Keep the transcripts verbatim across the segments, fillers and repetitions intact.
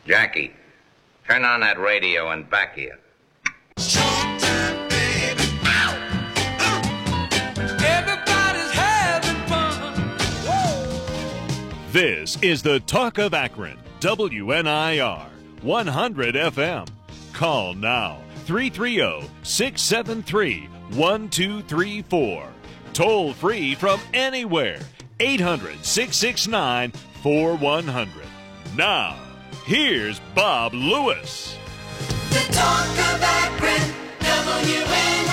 Jackie, turn on that radio and back here. Showtime, baby. Everybody's having fun. Woo! This is the Talk of Akron, W N I R, one hundred F M. Call now, three three zero, six seven three, one two three four. Toll free from anywhere, eight hundred, six six nine, four one zero zero. Now, here's Bob Lewis. The Talk of Akron, W N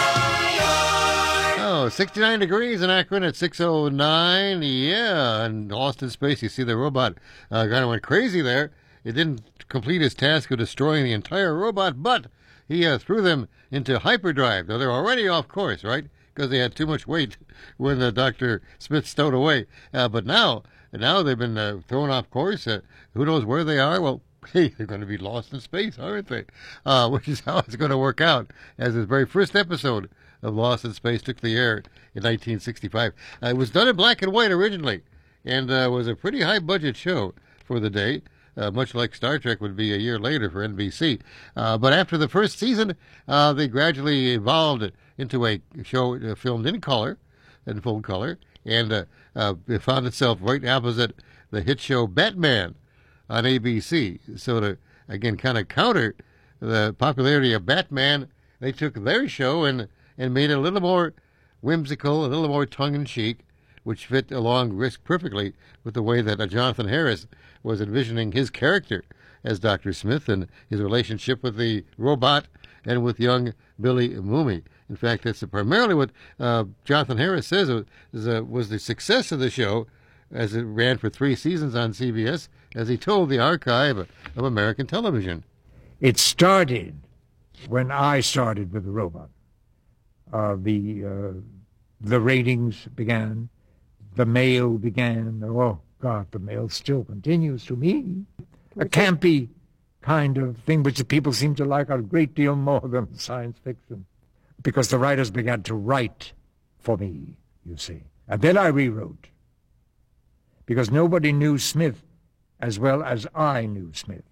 I R. Oh, sixty-nine degrees in Akron at six oh nine. Yeah, and Lost in Space, you see the robot uh, kind of went crazy there. It didn't complete his task of destroying the entire robot, but he uh, threw them into hyperdrive. Now, they're already off course, right? Because they had too much weight when uh, Doctor Smith stowed away. Uh, but now, now they've been uh, thrown off course. Uh, who knows where they are? Well, hey, they're going to be lost in space, aren't they? Uh, which is how it's going to work out, as the very first episode of Lost in Space took the air in nineteen sixty-five. Uh, it was done in black and white originally, and uh, was a pretty high-budget show for the day. Uh, much like Star Trek would be a year later for N B C. Uh, but after the first season, uh, they gradually evolved into a show uh, filmed in color, in full color, and uh, uh, it found itself right opposite the hit show Batman on A B C. So to, again, kind of counter the popularity of Batman, they took their show and, and made it a little more whimsical, a little more tongue-in-cheek, which fit along risk perfectly with the way that uh, Jonathan Harris was envisioning his character as Doctor Smith and his relationship with the robot and with young Billy Mooney. In fact, that's primarily what uh, Jonathan Harris says was, uh, was the success of the show as it ran for three seasons on C B S, as he told the archive of American television. It started when I started with the robot. Uh, the, uh, the ratings began. The mail began. Oh, God, the mail still continues to me. A campy kind of thing, which the people seem to like a great deal more than science fiction. Because the writers began to write for me, you see. And then I rewrote. Because nobody knew Smith as well as I knew Smith.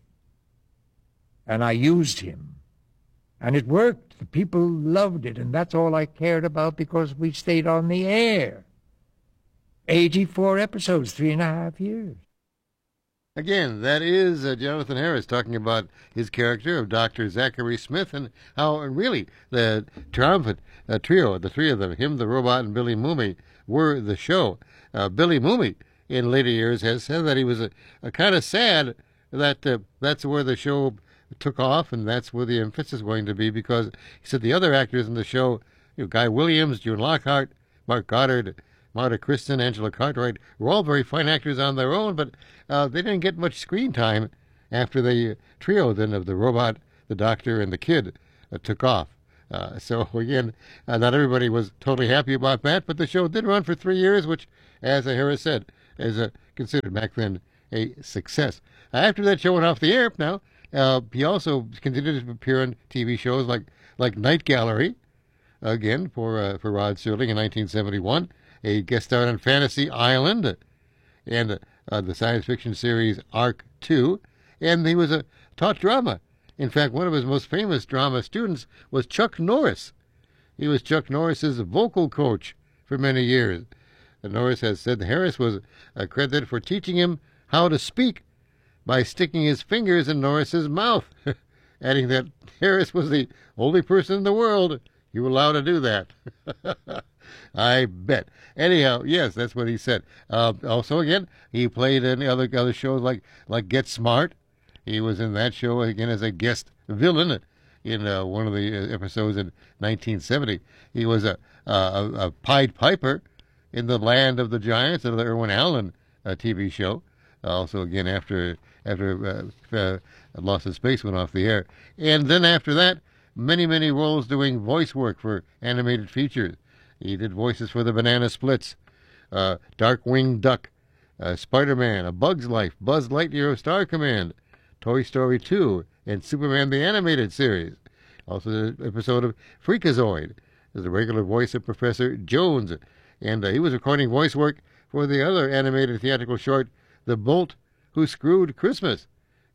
And I used him. And it worked. The people loved it. And that's all I cared about, because we stayed on the air. eighty-four episodes, three and a half years. Again, that is uh, Jonathan Harris talking about his character of Doctor Zachary Smith and how really the triumphant uh, trio, the three of them, him, the robot, and Billy Mooney, were the show. Uh, Billy Mooney, in later years, has said that he was a, a kind of sad that uh, that's where the show took off and that's where the emphasis is going to be, because he said the other actors in the show, you know, Guy Williams, June Lockhart, Mark Goddard, Marta Kristen, Angela Cartwright, were all very fine actors on their own, but uh, they didn't get much screen time after the trio then of the robot, the doctor, and the kid uh, took off. Uh, so, again, uh, not everybody was totally happy about that, but the show did run for three years, which, as Harris said, is uh, considered back then a success. Uh, after that show went off the air now, uh, he also continued to appear on T V shows like, like Night Gallery, again, for, uh, for Rod Serling in nineteen seventy-one. A guest star on Fantasy Island and uh, the science fiction series Arc two, and he was a taught drama. In fact, one of his most famous drama students was Chuck Norris. He was Chuck Norris's vocal coach for many years. And Norris has said Harris was credited for teaching him how to speak by sticking his fingers in Norris's mouth, adding that Harris was the only person in the world you were allowed to do that. I bet. Anyhow, yes, that's what he said. Uh, also, again, he played in other other shows like like Get Smart. He was in that show again as a guest villain in uh, one of the episodes in nineteen seventy. He was a, a, a Pied Piper in The Land of the Giants, another Irwin Allen uh, T V show. Also, again, after after uh, uh, Lost in Space went off the air, and then after that, many many roles doing voice work for animated features. He did voices for the Banana Splits, uh, Darkwing Duck, uh, Spider-Man, A Bug's Life, Buzz Lightyear of Star Command, Toy Story two, and Superman the Animated Series. Also the episode of Freakazoid as the regular voice of Professor Jones. And uh, he was recording voice work for the other animated theatrical short, The Bolt Who Screwed Christmas.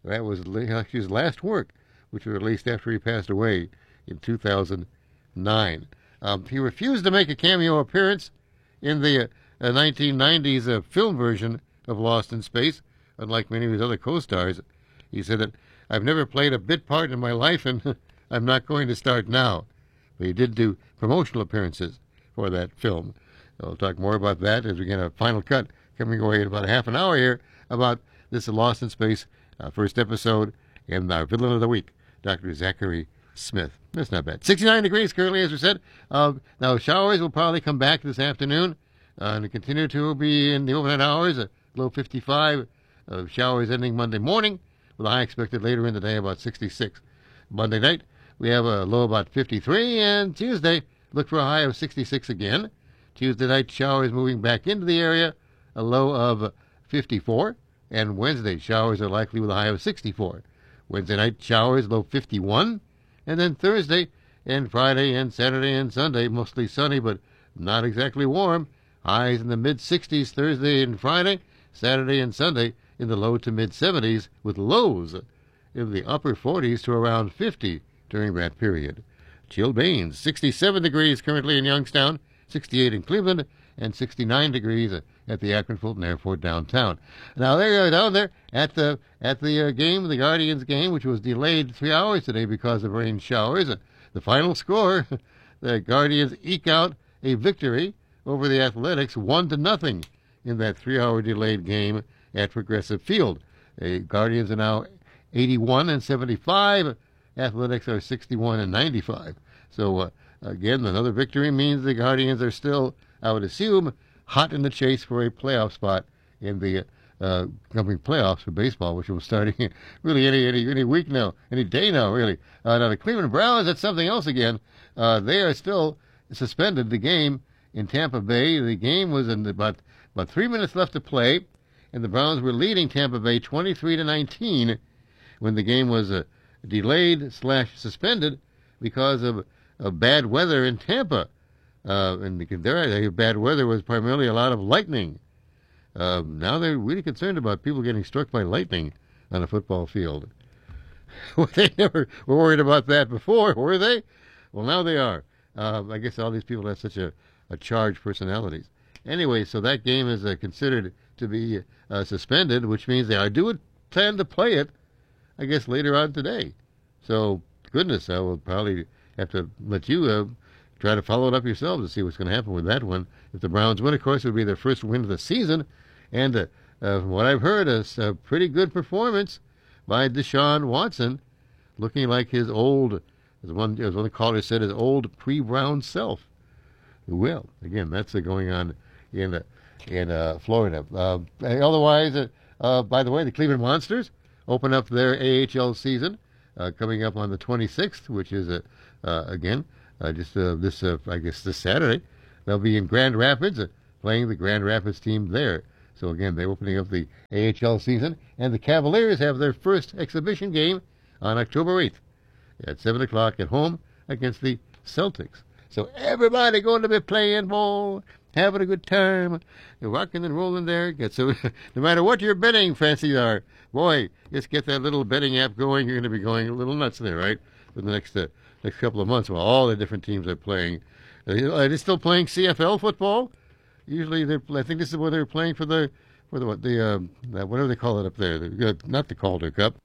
That was li- actually his last work, which was released after he passed away in two thousand nine. Um, he refused to make a cameo appearance in the uh, nineteen nineties uh, film version of Lost in Space, unlike many of his other co-stars. He said that, "I've never played a bit part in my life, and I'm not going to start now." But he did do promotional appearances for that film. We'll talk more about that as we get a final cut coming away in about a half an hour here about this Lost in Space uh, first episode and our villain of the week, Doctor Zachary Smith. That's not bad. sixty-nine degrees currently, as we said. Uh, now, showers will probably come back this afternoon uh, and continue to be in the overnight hours, a low fifty-five. Uh, showers ending Monday morning with a high expected later in the day, about sixty-six. Monday night, we have a low about fifty-three, and Tuesday, look for a high of sixty-six again. Tuesday night, showers moving back into the area, a low of fifty-four, and Wednesday, showers are likely with a high of sixty-four. Wednesday night, showers, low fifty-one, and then Thursday and Friday and Saturday and Sunday, mostly sunny but not exactly warm. Highs in the mid-sixties Thursday and Friday, Saturday and Sunday in the low to mid-seventies, with lows in the upper forties to around fifty during that period. Chilblains, sixty-seven degrees currently in Youngstown, sixty-eight in Cleveland, and sixty-nine degrees at the Akron Fulton Airport downtown. Now they're down there at the at the uh, game, the Guardians game, which was delayed three hours today because of rain showers. Uh, the final score, the Guardians eke out a victory over the Athletics, one to nothing, in that three-hour delayed game at Progressive Field. The Guardians are now eighty-one and seventy-five. Athletics are sixty-one and ninety-five. So uh, again, another victory means the Guardians are still, I would assume, hot in the chase for a playoff spot in the uh, coming playoffs for baseball, which will be starting really any, any any week now, any day now, really. Uh, now, the Cleveland Browns, that's something else again. Uh, they are still suspended. The game in Tampa Bay, the game was in about, about three minutes left to play, and the Browns were leading Tampa Bay twenty-three to nineteen when the game was uh, delayed slash suspended because of, of bad weather in Tampa. Uh, and their bad weather was primarily a lot of lightning. Uh, now they're really concerned about people getting struck by lightning on a football field. Well, they never were worried about that before, were they? Well, now they are. Uh, I guess all these people have such a, a charged personalities. Anyway, so that game is uh, considered to be uh, suspended, which means they I do plan to play it, I guess, later on today. So, goodness, I will probably have to let you uh, try to follow it up yourselves to see what's going to happen with that one. If the Browns win, of course, it would be their first win of the season. And uh, uh, from what I've heard, a, a pretty good performance by Deshaun Watson, looking like his old, as one, as one caller said, his old pre-Brown self. Well, again, that's uh, going on in uh, in uh, Florida. Uh, otherwise, uh, uh, by the way, the Cleveland Monsters open up their A H L season uh, coming up on the twenty-sixth, which is, uh, uh, again, uh, just uh, this, uh, I guess, this Saturday. They'll be in Grand Rapids, uh, playing the Grand Rapids team there. So, again, they're opening up the A H L season. And the Cavaliers have their first exhibition game on October eighth at seven o'clock at home against the Celtics. So everybody going to be playing ball, having a good time, rocking and rolling there. So no matter what your betting fancies are, boy, just get that little betting app going. You're going to be going a little nuts there, right? For the next uh, next couple of months while all the different teams are playing. Are they still playing C F L football? Usually, they're. I think this is what they're playing for the for the what the um, whatever they call it up there. The, uh, not the Calder Cup.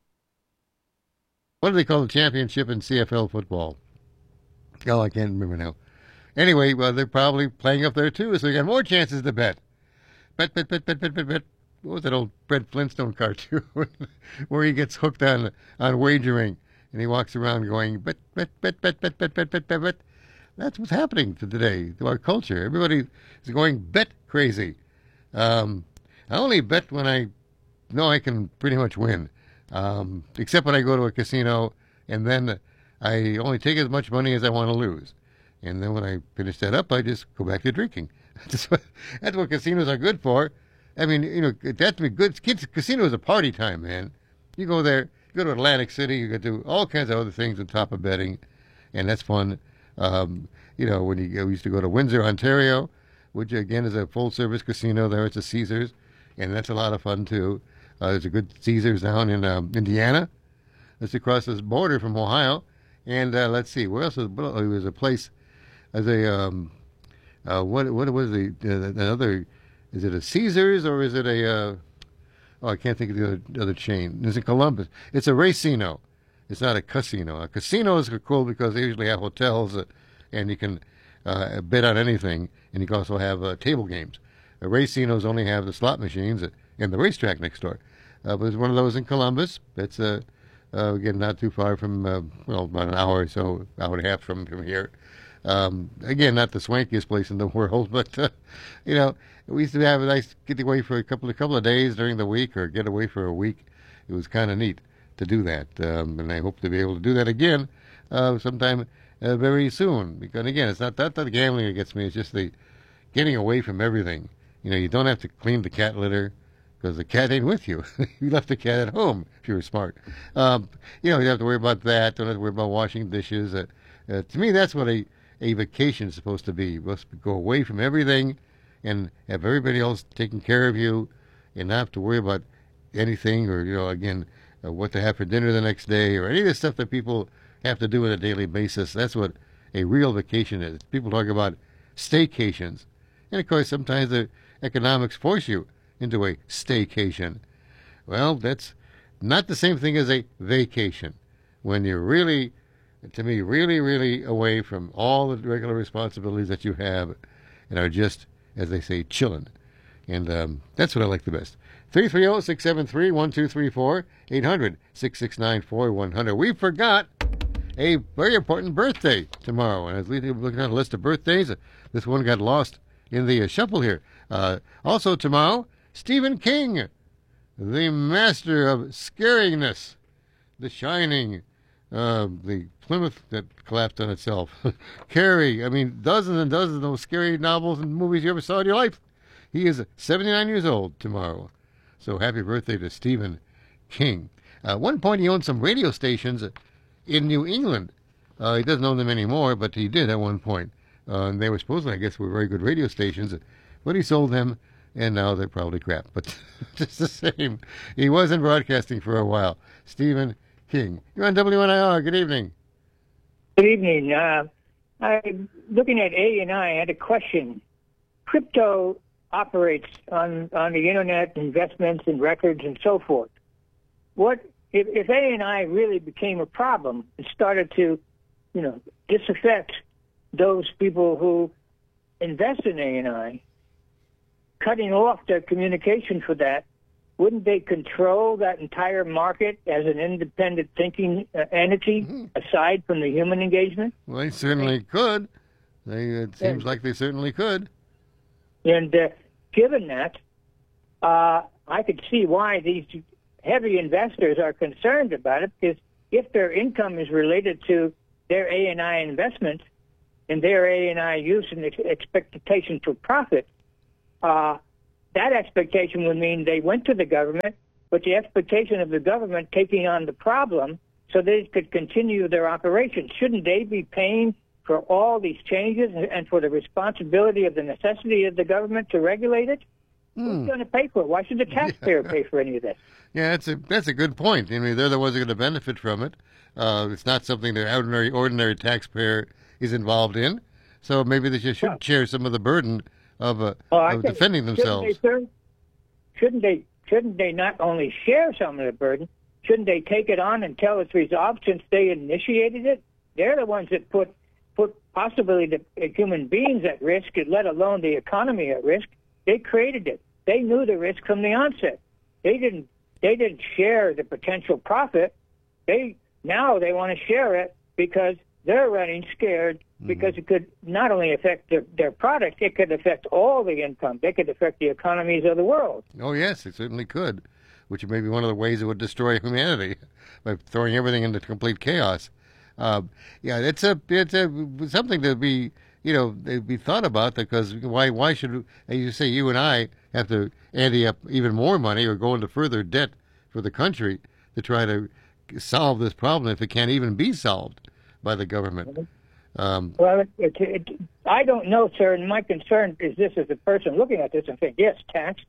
What do they call the championship in C F L football? Oh, I can't remember now. Anyway, well, they're probably playing up there too, so they got more chances to bet. Bet, bet, bet, bet, bet, bet, bet. What was that old Fred Flintstone cartoon where he gets hooked on on wagering and he walks around going bet, bet, bet, bet, bet, bet, bet, bet, bet, bet. That's what's happening to today, to our culture. Everybody is going bet crazy. Um, I only bet when I know I can pretty much win, um, except when I go to a casino, and then I only take as much money as I want to lose. And then when I finish that up, I just go back to drinking. That's what, that's what casinos are good for. I mean, you know, that's good. Kids, casino is a party time, man. You go there, you go to Atlantic City, you go do all kinds of other things on top of betting, and that's fun. Um, you know, when you we used to go to Windsor, Ontario, which again is a full-service casino there. It's a Caesars, and that's a lot of fun too. Uh, there's a good Caesars down in um, Indiana. That's across this border from Ohio. And uh, let's see, where else was there was a place as a um, uh, what what was the uh, another? Is it a Caesars or is it a? Uh, oh, I can't think of the other, other chain. It's in Columbus. It's a racino. It's not a casino. A casino is cool because they usually have hotels, uh, and you can uh, bet on anything, and you can also have uh, table games. The racinos only have the slot machines and the racetrack next door. Uh, but there's one of those in Columbus. It's uh, uh, again not too far from uh, well, about an hour or so, hour and a half from from here. Um, again, not the swankiest place in the world, but uh, you know, we used to have a nice get away for a couple of couple of days during the week, or get away for a week. It was kind of neat to do that, um, and I hope to be able to do that again uh, sometime uh, very soon. Because again, it's not that the gambling that gets me; it's just the getting away from everything. You know, you don't have to clean the cat litter because the cat ain't with you. You left the cat at home if you were smart. Um, you know, you don't have to worry about that. Don't have to worry about washing dishes. Uh, uh, to me, that's what a a vacation is supposed to be. You're supposed to go away from everything and have everybody else taking care of you and not have to worry about anything or, you know, again, uh, what to have for dinner the next day or any of the stuff that people have to do on a daily basis. That's what a real vacation is. People talk about staycations. And, of course, sometimes the economics force you into a staycation. Well, that's not the same thing as a vacation. When you're really, to me, really, really away from all the regular responsibilities that you have and are just, as they say, chilling. And um, that's what I like the best. three three zero, six seven three, one two three four, eight hundred, six six nine, four one zero zero. We forgot a very important birthday tomorrow. And I was looking at a list of birthdays. This one got lost in the uh, shuffle here. Uh, also tomorrow, Stephen King, the master of scariness, The Shining, uh, the Plymouth that collapsed on itself, Carrie. I mean, dozens and dozens of those scary novels and movies you ever saw in your life. He is seventy-nine years old tomorrow. So happy birthday to Stephen King. Uh, at one point, he owned some radio stations in New England. Uh, he doesn't own them anymore, but he did at one point. Uh, and they were supposedly, I guess, were very good radio stations. But he sold them, and now they're probably crap. But just the same, he was in broadcasting for a while. Stephen King. You're on W N I R. Good evening. Good evening. Uh, I'm looking at A and I. I had a question. Crypto operates on, on the internet, investments and records and so forth. What if, if A and I really became a problem and started to, you know, disaffect those people who invest in A and I, cutting off their communication for that? Wouldn't they control that entire market as an independent thinking uh, entity, mm-hmm. aside from the human engagement? Well, they certainly could. They, it seems yeah. like they certainly could. And uh, given that, uh, I could see why these heavy investors are concerned about it, because if their income is related to their A and I investments and their A and I use and ex- expectation for profit, uh, that expectation would mean they went to the government, but the expectation of the government taking on the problem so they could continue their operations. Shouldn't they be paying for all these changes and for the responsibility of the necessity of the government to regulate it? Hmm. Who's going to pay for it? Why should the taxpayer yeah. pay for any of this? Yeah, that's a that's a good point. I mean, they're the ones that are going to benefit from it. Uh, it's not something the ordinary ordinary taxpayer is involved in. So maybe they just should well, share some of the burden of, uh, well, of defending themselves. Shouldn't they, sir, shouldn't they? Shouldn't they not only share some of the burden? Shouldn't they take it on until it's resolved? Since they initiated it, they're the ones that put put possibly the human beings at risk, let alone the economy at risk. They created it. They knew the risk from the onset. They didn't. They didn't share the potential profit. They now they want to share it because they're running scared. Because it could not only affect their, their product, it could affect all the income. They could affect the economies of the world. Oh, yes, it certainly could, which may be one of the ways it would destroy humanity by throwing everything into complete chaos. Uh, yeah, it's a it's a something to be you know be thought about, because why why should, as you say, you and I have to ante up even more money or go into further debt for the country to try to solve this problem if it can't even be solved by the government. Mm-hmm. Um, well, it, it, it, I don't know, sir, and my concern is this as a person looking at this and thinking, yes, tax,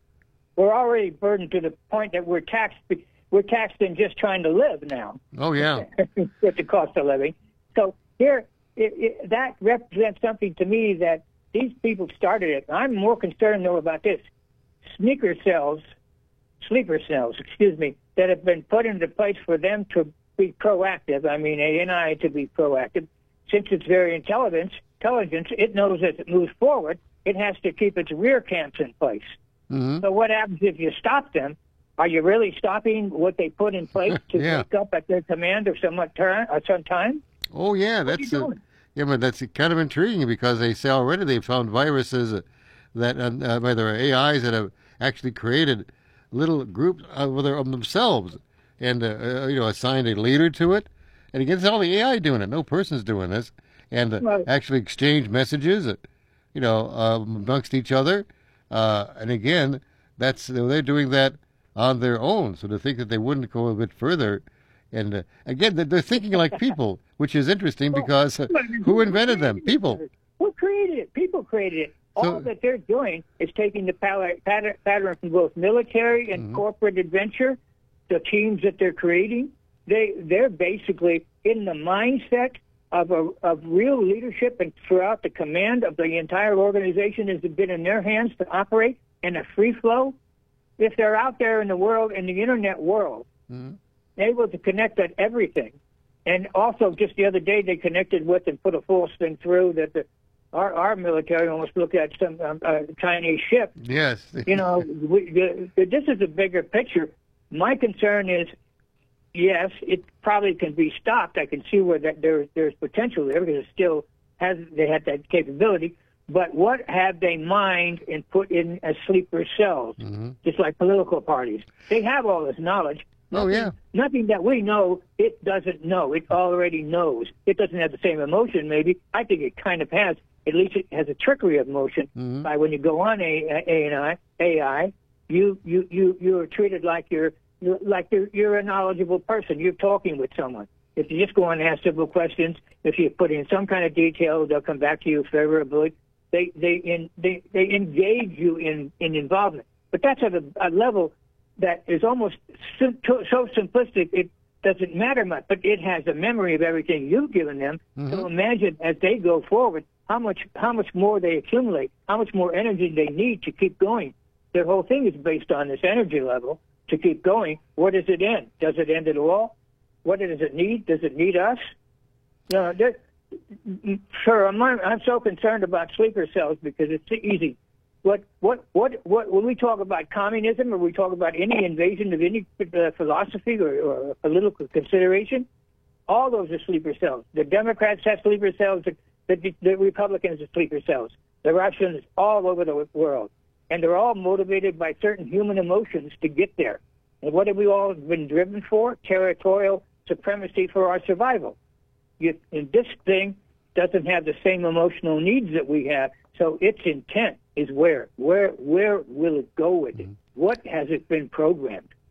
we're already burdened to the point that we're taxed. We're taxed in just trying to live now. Oh, yeah. With the cost of living. So here, it, it, that represents something to me that these people started it. I'm more concerned, though, about this. Sneaker cells, sleeper cells, excuse me, that have been put into place for them to be proactive. I mean, A I to be proactive. Since it's very intelligent, intelligence, it knows as it moves forward, it has to keep its rear camps in place. Mm-hmm. So what happens if you stop them? Are you really stopping what they put in place to Yeah. wake up at their command or some turn or some time? Oh, yeah. What are That's you uh, doing? yeah, but that's kind of intriguing because they say already they've found viruses uh, that uh, uh, by their A Is that have actually created little groups of, their, of themselves and uh, uh, you know assigned a leader to it. And again, it's all the A I doing it. No person's doing this. And uh, Right. actually exchange messages, uh, you know, um, amongst each other. Uh, and again, that's they're doing that on their own. So to think that they wouldn't go a bit further, and uh, again, they're- they're thinking like people, which is interesting because uh, who invented them? People. Who created it? People created it. So- All that they're doing is taking the pal- pattern, pattern from both military and Mm-hmm. corporate adventure, the teams that they're creating. They they're basically in the mindset of a of real leadership, and throughout the command of the entire organization has been in their hands to operate in a free flow. If they're out there in the world, in the internet world, Mhm. able to connect on everything. And also, just the other day, they connected with and put a false thing through that the, our our military almost looked at some um, uh, Chinese ship. Yes. You know, we, the, the, this is a bigger picture. My concern is, yes, it probably can be stopped. I can see where that there there's potential there because it still has they had that capability. But what have they mined and put in as sleeper cells, Mhm. just like political parties? They have all this knowledge. Oh, yeah. Nothing that we know, it doesn't know. It already knows. It doesn't have the same emotion, maybe. I think it kind of has. At least it has a trickery of emotion. Mhm. By when you go on A- A- A I, you you you you are treated like you're, you're like you're, you're a knowledgeable person. You're talking with someone. If you just go on and ask simple questions, if you put in some kind of detail, they'll come back to you favorably. They they in, they they engage you in, in involvement. But that's at a, a level that is almost sim- so simplistic it doesn't matter much. But it has a memory of everything you've given them. So imagine as they go forward, how much how much more they accumulate, how much more energy they need to keep going. Their whole thing is based on this energy level to keep going. Where does it end? Does it end at all? What does it need? Does it need us? No, there, sure. I'm I'm so concerned about sleeper cells because it's easy. What what what what when we talk about communism or we talk about any invasion of any uh, philosophy or, or political consideration, all those are sleeper cells. The Democrats have sleeper cells. The, the, the Republicans have sleeper cells. The Russians, all over the world, and they're all motivated by certain human emotions to get there. And what have we all been driven for? Territorial supremacy for our survival. You, and this thing doesn't have the same emotional needs that we have, so its intent is where? Where where will it go with it? What has it been programmed?